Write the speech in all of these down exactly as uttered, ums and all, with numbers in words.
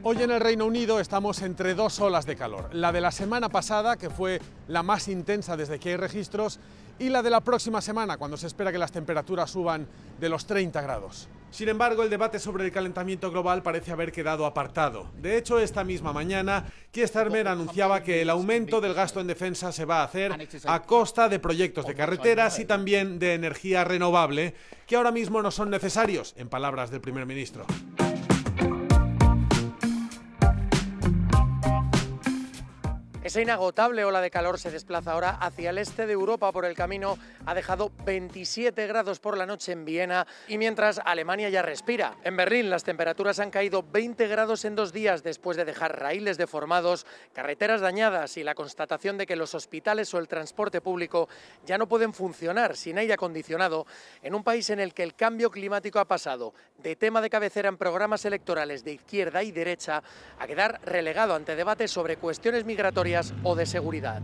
Hoy en el Reino Unido estamos entre dos olas de calor, la de la semana pasada, que fue la más intensa desde que hay registros, y la de la próxima semana, cuando se espera que las temperaturas suban de los treinta grados. Sin embargo, el debate sobre el calentamiento global parece haber quedado apartado. De hecho, esta misma mañana, Keir Starmer anunciaba que el aumento del gasto en defensa se va a hacer a costa de proyectos de carreteras y también de energía renovable, que ahora mismo no son necesarios, en palabras del primer ministro. Esa inagotable ola de calor se desplaza ahora hacia el este de Europa por el camino. Ha dejado veintisiete grados por la noche en Viena y mientras Alemania ya respira. En Berlín las temperaturas han caído veinte grados en dos días después de dejar raíles deformados, carreteras dañadas y la constatación de que los hospitales o el transporte público ya no pueden funcionar sin aire acondicionado en un país en el que el cambio climático ha pasado de tema de cabecera en programas electorales de izquierda y derecha a quedar relegado ante debates sobre cuestiones migratorias o de seguridad.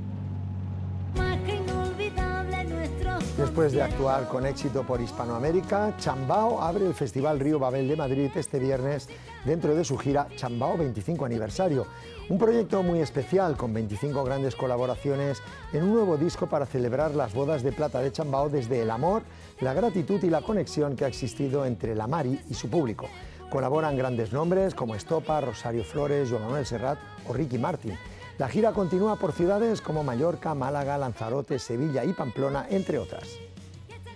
Después de actuar con éxito por Hispanoamérica, Chambao abre el Festival Río Babel de Madrid este viernes dentro de su gira Chambao veinticinco aniversario. Un proyecto muy especial con veinticinco grandes colaboraciones en un nuevo disco para celebrar las bodas de plata de Chambao desde el amor, la gratitud y la conexión que ha existido entre la Mari y su público. Colaboran grandes nombres como Estopa, Rosario Flores, Joan Manuel Serrat o Ricky Martin. La gira continúa por ciudades como Mallorca, Málaga, Lanzarote, Sevilla y Pamplona, entre otras.